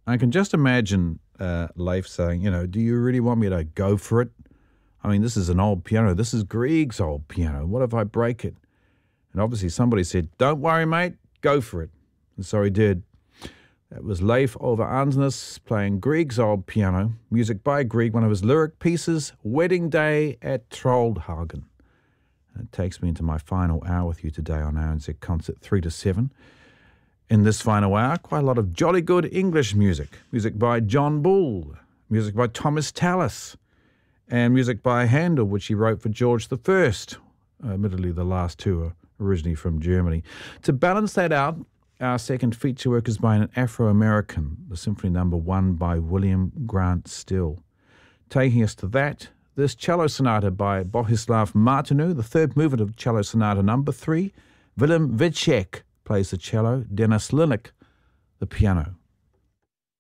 I can just imagine Leif saying, do you really want me to go for it? I mean, this is an old piano. This is Grieg's old piano. What if I break it? And obviously somebody said, don't worry, mate, go for it. And so he did. That was Leif Ove Ansnes playing Grieg's old piano, music by Grieg, one of his lyric pieces, Wedding Day at Troldhagen. And it takes me into my final hour with you today on ANZ Concert 3 to 7. In this final hour, quite a lot of jolly good English music. Music by John Bull, music by Thomas Tallis, and music by Handel, which he wrote for George I. Admittedly, the last two are originally from Germany. To balance that out, our second feature work is by an Afro-American, the Symphony No. 1 by William Grant Still. Taking us to that, this cello sonata by Bohuslav Martinu, the third movement of cello sonata No. 3. Willem Witschek plays the cello, Dennis Linick the piano.